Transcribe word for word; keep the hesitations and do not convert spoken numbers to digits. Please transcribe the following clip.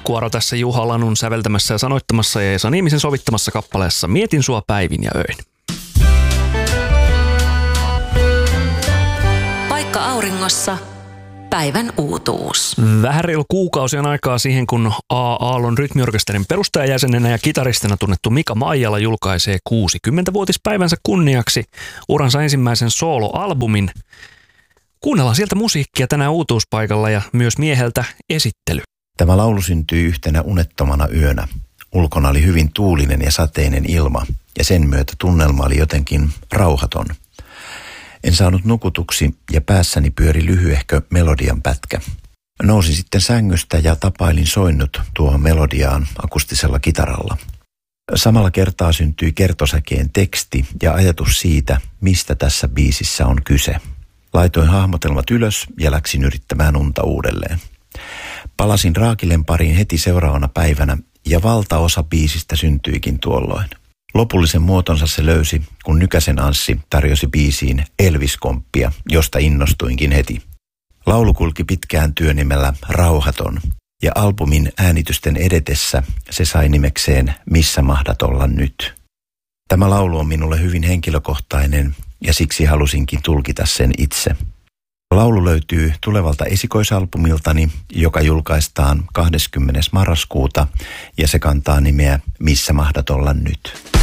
Pikkuaro tässä Juha Lanun säveltämässä ja sanoittamassa ja Esa Niemisen sovittamassa kappaleessa Mietin sua päivin ja öin. Paikka auringossa. Päivän uutuus. Vähän reilu kuukausi on aikaa siihen, kun A. Aallon rytmiorkesterin perustajajäsenenä ja kitaristina tunnettu Mika Maijala julkaisee kuusikymmentävuotispäivänsä kunniaksi uransa ensimmäisen soloalbumin. Kuunnellaan sieltä musiikkia tänään uutuuspaikalla ja myös mieheltä esittely. Tämä laulu syntyi yhtenä unettomana yönä. Ulkona oli hyvin tuulinen ja sateinen ilma ja sen myötä tunnelma oli jotenkin rauhaton. En saanut nukutuksi ja päässäni pyöri lyhyehkö melodian pätkä. Nousin sitten sängystä ja tapailin soinnut tuohon melodiaan akustisella kitaralla. Samalla kertaa syntyi kertosäkeen teksti ja ajatus siitä, mistä tässä biisissä on kyse. Laitoin hahmotelmat ylös ja läksin yrittämään unta uudelleen. Palasin Raakilen pariin heti seuraavana päivänä ja valtaosa biisistä syntyikin tuolloin. Lopullisen muotonsa se löysi, kun Nykäsen Anssi tarjosi biisiin Elvis-komppia, josta innostuinkin heti. Laulu kulki pitkään työnimellä Rauhaton, ja albumin äänitysten edetessä se sai nimekseen Missä mahdat olla nyt. Tämä laulu on minulle hyvin henkilökohtainen, ja siksi halusinkin tulkita sen itse. Laulu löytyy tulevalta esikoisalbumiltani, joka julkaistaan kahdeskymmenes marraskuuta, ja se kantaa nimeä Missä mahdat olla nyt.